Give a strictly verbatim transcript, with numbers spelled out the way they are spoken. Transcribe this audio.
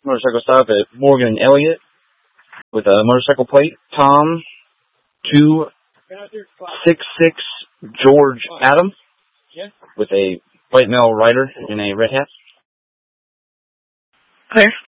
motorcycle stop at Morgan and Elliott with a motorcycle plate, Tom two six six George Adam with a white male rider in a red hat. Clear.